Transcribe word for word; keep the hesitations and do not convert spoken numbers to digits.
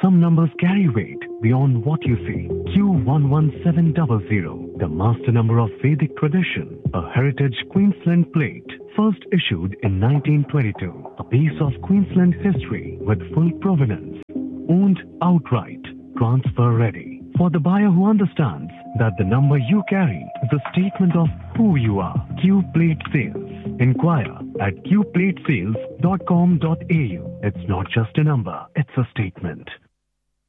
Some numbers carry weight beyond what you see. Q one one seven zero zero, the master number of Vedic tradition, a heritage Queensland plate, first issued in nineteen twenty-two. A piece of Queensland history with full provenance. Owned outright, transfer ready. For the buyer who understands that the number you carry is a statement of who you are. Q Plate Sales. Inquire at q plate sales dot com dot a u. It's not just a number, it's a statement.